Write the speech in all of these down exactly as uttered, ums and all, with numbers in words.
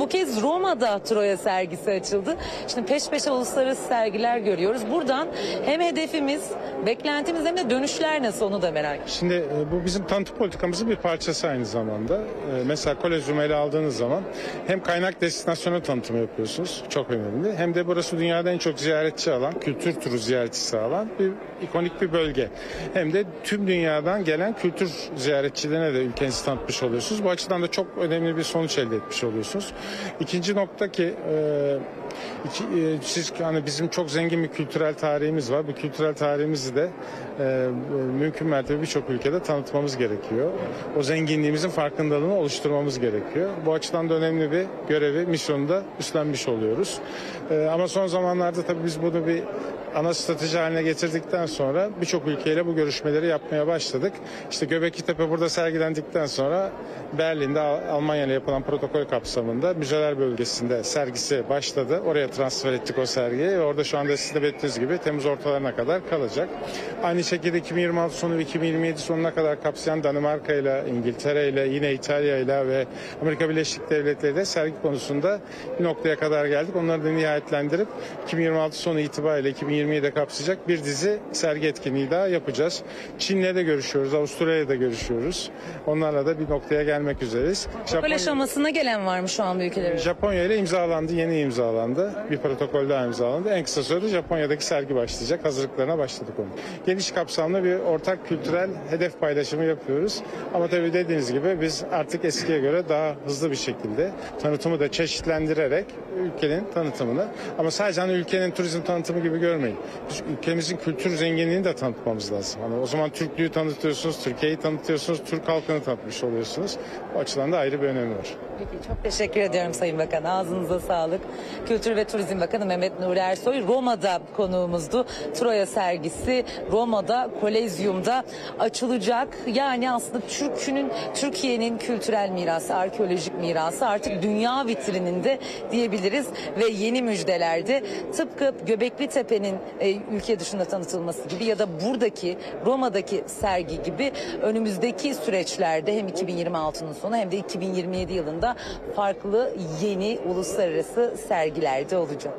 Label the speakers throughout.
Speaker 1: kez Roma'da Troya sergisi açıldı. Şimdi peş peşe uluslararası sergiler görüyoruz. Buradan hem hedefimiz, beklentimiz hem de dönüşler nasıl, onu da merak ediyorum.
Speaker 2: Şimdi e, bu bizim tanıtım politikamızın bir parçası aynı zamanda. E, mesela Kolezyum'u ele aldığınız zaman hem kaynak destinasyonu tanıtımı yapıyorsunuz, çok önemli. Hem de burası dünyada en çok ziyaretçi alan, kültür turu ziyaretçisi alan bir ikonik bir bölge. Hem de tüm dünyadan gelen kültür ziyaretçilerine de ülkenizi tanıtmış oluyorsunuz. Bu açıdan da çok önemli bir sonuç elde etmiş oluyorsunuz. İkinci nokta ki e, iki, e, siz hani bizim çok zengin bir kültürel tarihimiz var. Bu kültürel tarihimizi de e, mümkün mertebe birçok ülkede tanıtmamız gerekiyor. O zenginliğimizin farkındalığını oluşturmamız gerekiyor. Bu açıdan da önemli bir görevi, misyonu da üstlenmiş oluyoruz. E, ama son zamanlarda tabii biz bunu bir ana strateji haline getirdikten sonra birçok ülkeyle bu görüşmeleri yapmaya başladık. İşte Göbekli Tepe burada sergilendikten sonra Berlin'de Almanya ile yapılan protokol kapsamında müzeler bölgesinde sergisi başladı. Oraya transfer ettik o sergiyi ve orada şu anda siz de belirttiğiniz gibi Temmuz ortalarına kadar kalacak. Aynı şekilde iki bin yirmi altı sonu ve iki bin yirmi yedi sonuna kadar kapsayan Danimarka ile, İngiltere ile, yine İtalya ile ve Amerika Birleşik Devletleri ile sergi konusunda bir noktaya kadar geldik. Onları da nihayetlendirip iki bin yirmi altı sonu itibariyle iki bin yirmi yediye kapsayacak bir dizi sergi etkinliği daha yapacağız. Çin'le de görüşüyoruz, Avustralya'da da görüşüyoruz. Onlarla da bir noktaya gelmek üzereyiz.
Speaker 1: Protokol aşamasına gelen var mı şu an bu ülkelere?
Speaker 2: Japonya ile imzalandı, yeni imzalandı. Bir protokol daha imzalandı. En kısa sürede Japonya'daki sergi başlayacak. Hazırlıklarına başladık onu. Geniş kapsamlı bir ortak kültürel hedef paylaşımı yapıyoruz. Ama tabii dediğiniz gibi biz artık eskiye göre daha hızlı bir şekilde tanıtımı da çeşitlendirerek ülkenin tanıtımını, ama sadece hani ülkenin turizm tanıtımı gibi görmeyin. Biz ülkemizin kültür zenginliğini de tanıtmamız lazım. Hani o zaman Türklüğü tanıtıyorsunuz, Türkiye'yi tanıtıyorsunuz, Türk halkını tanıtmış oluyorsunuz. Bu açıdan da ayrı bir önemi var.
Speaker 1: Peki, çok teşekkür ediyorum Sayın Bakan. Ağzınıza sağlık. Kültür ve Turizm Bakanı Mehmet Nuri Ersoy Roma'da konuğumuzdu. Troya sergisi Roma'da, Kolezyum'da açılacak. Yani aslında Türk'ünün, Türkiye'nin kültürel mirası, arkeolojik mirası artık dünya vitrininde diyebiliriz ve yeni müjdelerde tıpkı Göbekli Tepe'nin e, ülke dışında tanıtılması gibi ya da buradaki Roma'daki sergi gibi önümüzdeki süreçlerde hem iki bin yirmi altının sonu hem de iki bin yirmi yedi yılında farklı yeni uluslararası sergilerde olacak.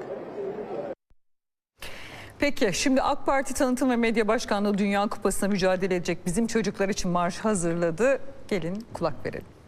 Speaker 3: Peki şimdi AK Parti Tanıtım ve Medya Başkanlığı Dünya Kupası'na mücadele edecek bizim çocuklar için marş hazırladı. Gelin kulak verelim.